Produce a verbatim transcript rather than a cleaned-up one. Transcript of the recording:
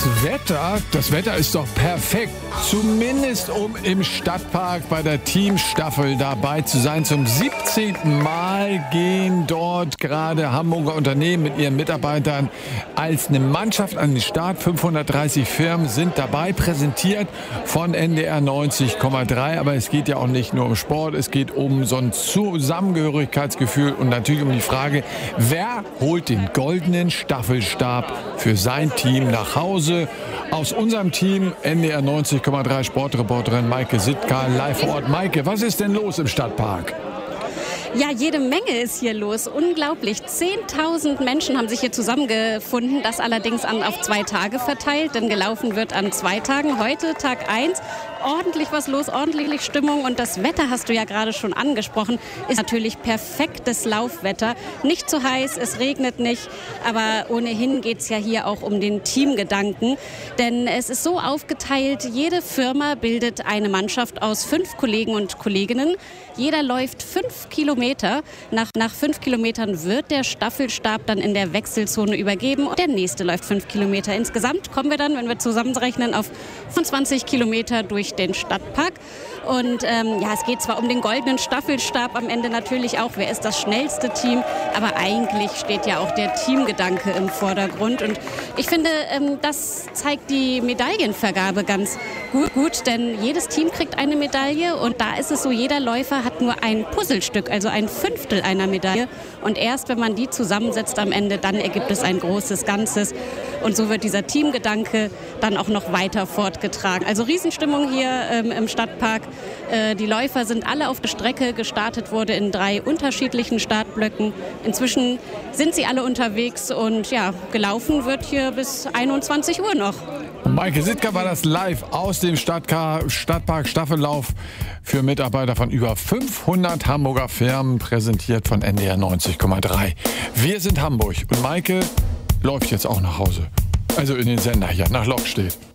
Das Wetter, das Wetter ist doch perfekt. Zumindest um im Stadtpark bei der Teamstaffel dabei zu sein. Zum siebzehnten Mal gehen dort gerade Hamburger Unternehmen mit ihren Mitarbeitern als eine Mannschaft an den Start. fünfhundertdreißig Firmen sind dabei, präsentiert von N D R neunzig Komma drei. Aber es geht ja auch nicht nur um Sport, es geht um so ein Zusammengehörigkeitsgefühl und natürlich um die Frage, wer holt den goldenen Staffelstab für sein Team nach Hause. Aus unserem Team N D R neunzig Komma drei Sportreporterin Maike Sitka live vor Ort. Maike, was ist denn los im Stadtpark? Ja, jede Menge ist hier los. Unglaublich. zehntausend Menschen haben sich hier zusammengefunden. Das allerdings an, auf zwei Tage verteilt, denn gelaufen wird an zwei Tagen. Heute Tag eins. Ordentlich was los, ordentlich Stimmung. Und das Wetter hast du ja gerade schon angesprochen, ist natürlich perfektes Laufwetter. Nicht zu heiß, es regnet nicht. Aber ohnehin geht es ja hier auch um den Teamgedanken. Denn es ist so aufgeteilt, jede Firma bildet eine Mannschaft aus fünf Kollegen und Kolleginnen. Jeder läuft fünf Kilometer. Nach, nach fünf Kilometern wird der Staffelstab dann in der Wechselzone übergeben und der nächste läuft fünf Kilometer. Insgesamt kommen wir dann, wenn wir zusammenrechnen, auf fünfundzwanzig Kilometer durch den Stadtpark. Und ähm, ja, es geht zwar um den goldenen Staffelstab am Ende natürlich auch, wer ist das schnellste Team, aber eigentlich steht ja auch der Teamgedanke im Vordergrund. Und ich finde, ähm, das zeigt die Medaillenvergabe ganz gut, gut, denn jedes Team kriegt eine Medaille und da ist es so, jeder Läufer hat nur ein Puzzlestück, also ein Fünftel einer Medaille. Und erst wenn man die zusammensetzt am Ende, dann ergibt es ein großes Ganzes. Und so wird dieser Teamgedanke dann auch noch weiter fortgetragen. Also Riesenstimmung hier ähm, im Stadtpark. Äh, die Läufer sind alle auf der Strecke. Gestartet wurde in drei unterschiedlichen Startblöcken. Inzwischen sind sie alle unterwegs und ja, gelaufen wird hier bis einundzwanzig Uhr noch. Maike Sitka war das live aus dem Stadtpark Staffellauf für Mitarbeiter von über fünfhundert Hamburger Firmen, präsentiert von N D R neunzig Komma drei. Wir sind Hamburg und Maike läuft jetzt auch nach Hause. Also in den Sender hier, nach Lokstedt.